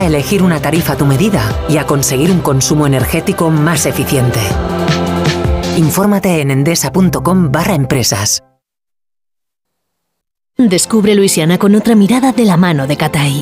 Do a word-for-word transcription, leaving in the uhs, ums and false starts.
elegir una tarifa a tu medida y a conseguir un consumo energético más eficiente. Infórmate en endesa.com barra empresas. Descubre Luisiana con otra mirada de la mano de Cathay.